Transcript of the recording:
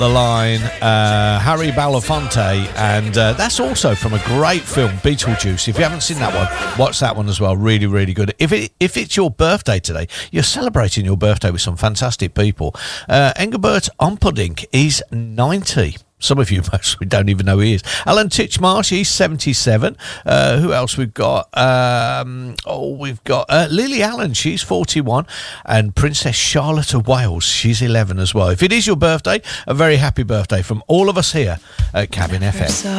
the line, Harry Belafonte, and that's also from a great film, Beetlejuice. If you haven't seen that one, watch that one as well. Really, really good. If it's your birthday today, you're celebrating your birthday with some fantastic people. Engelbert Humperdinck is 90. Some of you mostly don't even know who he is. Alan Titchmarsh, he's 77. Who else we've got? We've got Lily Allen, she's 41. And Princess Charlotte of Wales, she's 11 as well. If it is your birthday, a very happy birthday from all of us here at Cabin FM.